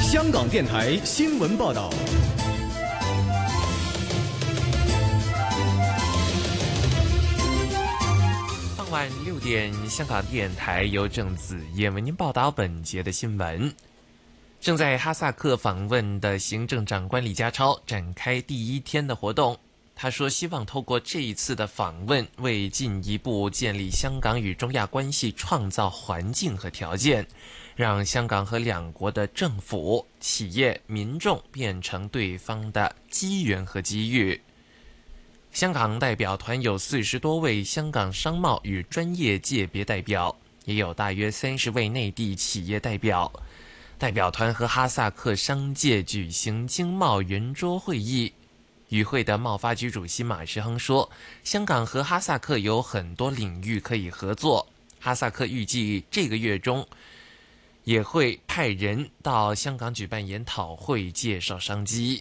香港电台新闻报道。 傍晚6点，香港电台由郑子燕为您报道本节的新闻。正在哈萨克访问的行政长官李家超展开第一天的活动。他说希望透过这一次的访问，为进一步建立香港与中亚关系创造环境和条件，让香港和两国的政府、企业、民众变成对方的机缘和机遇。香港代表团有40多位香港商贸与专业界别代表，也有大约30位内地企业代表。代表团和哈萨克商界举行经贸圆桌会议。与会的贸发局主席马时亨说，香港和哈萨克有很多领域可以合作，哈萨克预计这个月中也会派人到香港举办研讨会，介绍商机。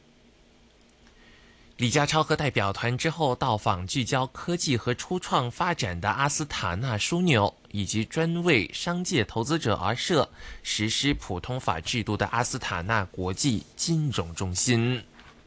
李家超和代表团之后到访聚焦科技和初创发展的阿斯塔纳枢纽，以及专为商界投资者而设、实施普通法制度的阿斯塔纳国际金融中心。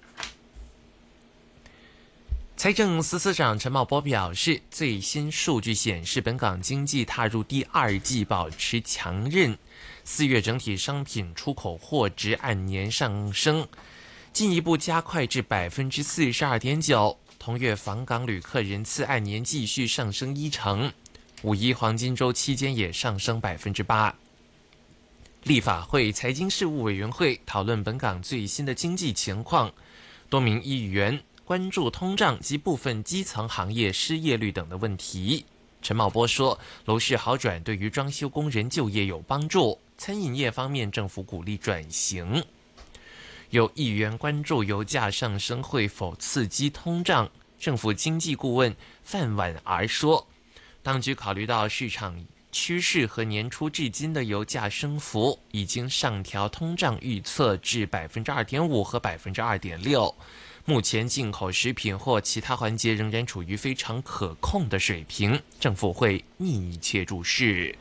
财政司司长陈茂波表示，最新数据显示，本港经济踏入第2季保持强韧，4月整体商品出口货值按年上升，进一步加快至 42.9%， 同月访港旅客人次按年继续上升1成，5·1黄金周期间也上升 8%。 立法会财经事务委员会讨论本港最新的经济情况，多名议员关注通胀及部分基层行业失业率等的问题。陈茂波说，楼市好转对于装修工人就业有帮助，餐饮业方面政府鼓励转型。有议员关注油价上升会否刺激通胀，政府经济顾问范婉儿说，当局考虑到市场趋势和年初至今的油价升幅，已经上调通胀预测至 2.5% 和 2.6%。目前进口食品或其他环节仍然处于非常可控的水平，政府会密切注视。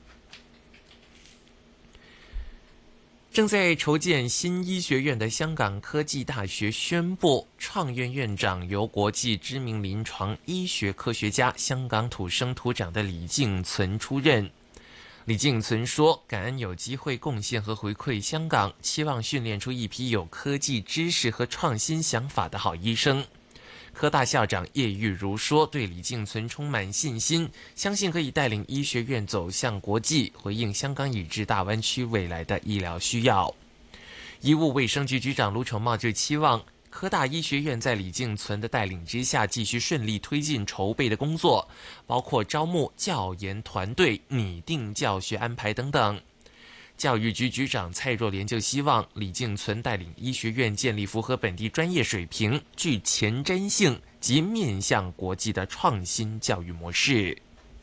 正在筹建新医学院的香港科技大学宣布，创院院长由国际知名临床医学科学家、香港土生土长的李敬存出任。李敬存说，感恩有机会贡献和回馈香港，期望训练出一批有科技知识和创新想法的好医生。科大校长叶玉如说，对李敬存充满信心，相信可以带领医学院走向国际，回应香港以至大湾区未来的医疗需要。医务卫生局局长卢宠茂就期望科大医学院在李敬存的带领之下，继续顺利推进筹备的工作，包括招募教研团队、拟定教学安排等等。教育局局长蔡若莲就希望李敬存带领医学院建立符合本地专业水平、具前瞻性及面向国际的创新教育模式。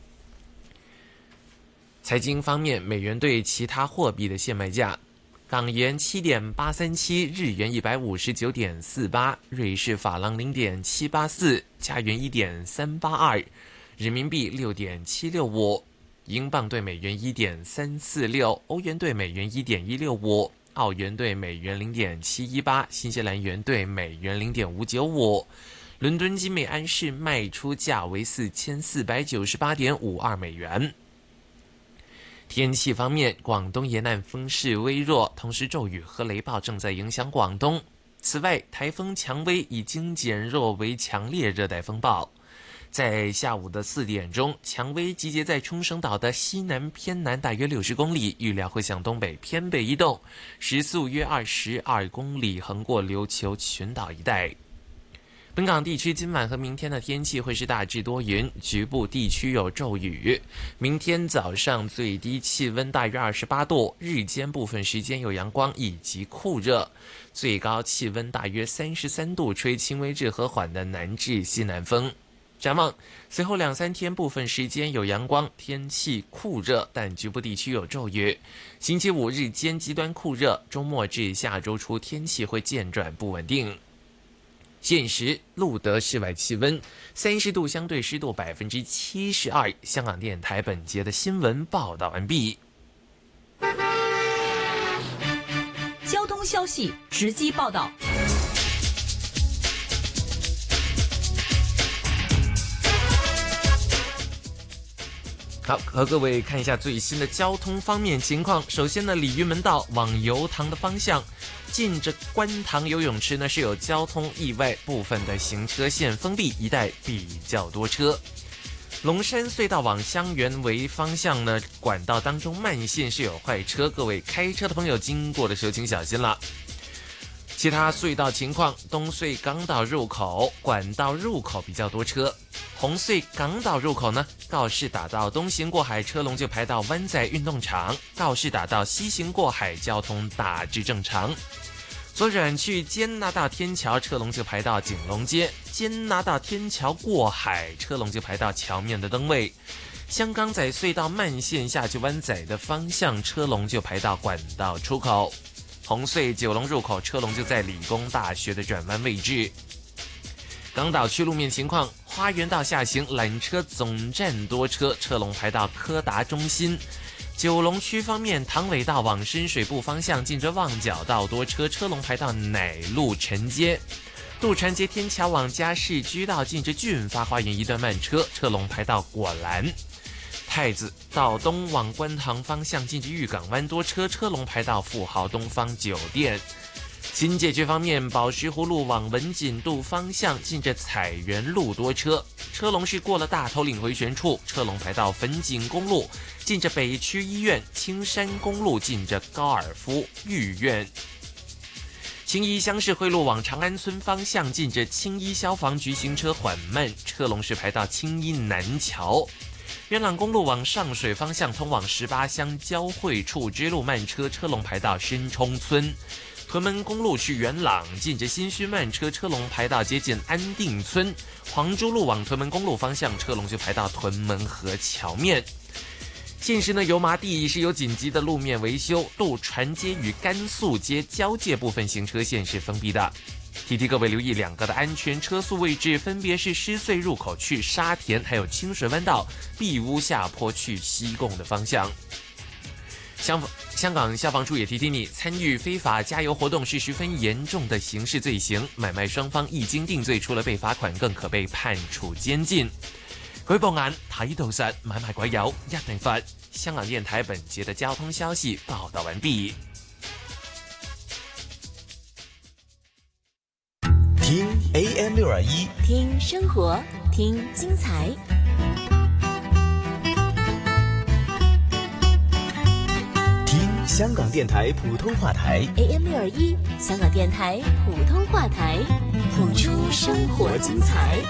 财经方面，美元对其他货币的现卖价：港元7.837，日元159.48，瑞士法郎0.784，加元1.382，人民币6.765，英镑对美元1.346，欧元对美元1.165，澳元对美元0.718，新西兰元对美元0.595。伦敦金每安士卖出价为4498.52美元。天气方面，广东沿岸风势微弱，同时骤雨和雷暴正在影响广东。此外，台风蔷薇已经减弱为强烈热带风暴。在下午的4点钟，蔷薇集结在冲绳岛的西南偏南大约60公里，预料会向东北偏北移动，时速约22公里，横过琉球群岛一带。本港地区今晚和明天的天气会是大致多云，局部地区有骤雨。明天早上最低气温大约28度，日间部分时间有阳光以及酷热，最高气温大约33度，吹轻微至和缓的南至西南风。展望随后2-3天部分时间有阳光，天气酷热，但局部地区有骤雨。星期5日间极端酷热，周末至下周初天气会渐转不稳定。现时路德室外气温30度，相对湿度72%。香港电台本节的新闻报道完毕。 消息直击报道。 好，和各位看一下最新的交通方面情况。首先呢，鲤鱼门道往油塘的方向，近着观塘游泳池呢是有交通意外，部分的行车线封闭，一带比较多车。龙山隧道往香园围方向呢，管道当中慢线是有坏车，各位开车的朋友经过的时候请小心了。其他隧道情况，东隧港岛入口管道入口比较多车，红隧港岛入口呢，告士打道东行过海车龙就排到湾仔运动场，告士打道西行过海交通大致正常。左转去坚拿道天桥车龙就排到景隆街，坚拿道天桥过海车龙就排到桥面的灯位。香港仔隧道慢线下去湾仔的方向车龙就排到管道出口。红隧九龙入口车龙就在理工大学的转弯位置。港岛区路面情况，花园道下行缆车总站多车，车龙排到柯达中心。九龙区方面，塘尾道往深水埗方向近着旺角道多车，车龙排到乃路城街。渡船街天桥往嘉市居道近着俊发花园一段慢车，车龙排到果栏。太子道东往观塘方向近着玉港湾多车，车龙排到富豪东方酒店。新界区方面，宝石湖路往文锦渡方向近着彩园路多车，车龙是过了大头岭回旋处，车龙排到粉锦公路近着北区医院，青山公路近着高尔夫御苑。青衣乡市会路往长安村方向近着青衣消防局行车缓慢，车龙是排到青衣南桥。元朗公路往上水方向通往18乡交汇处支路慢车，车龙排到深冲村。屯门公路去元朗近着新墟慢车，车龙排到接近安定村。黄珠路往屯门公路方向，车龙就排到屯门河桥面。现时呢，油麻地是有紧急的路面维修，渡船街与甘肃街交界部分行车线是封闭的。提提各位留意两个的安全车速位置，分别是狮隧入口去沙田，还有清水湾道碧屋下坡去西贡的方向。香港消防处也提提你，参与非法加油活动是十分严重的刑事罪行，买卖双方一经定罪，除了被罚款，更可被判處監禁。舉報眼睇到實，買賣鬼油一定罰。香港電台本節的交通消息報道完畢。 听 AM621， 听生活，听精彩。 听香港电台普通话台 AM621，香港电台普通话台，谱出生活精彩。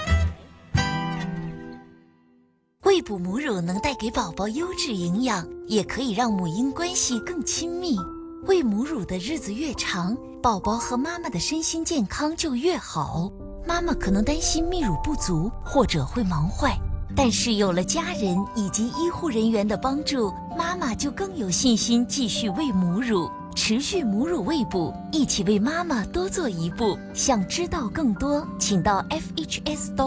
喂哺母乳能带给宝宝优质营养，也可以让母婴关系更亲密。喂母乳的日子越长，宝宝和妈妈的身心健康就越好。妈妈可能担心泌乳不足，或者会忙坏，但是有了家人以及医护人员的帮助，妈妈就更有信心继续喂母乳，持续母乳喂哺，一起为妈妈多做一步。想知道更多，请到FHS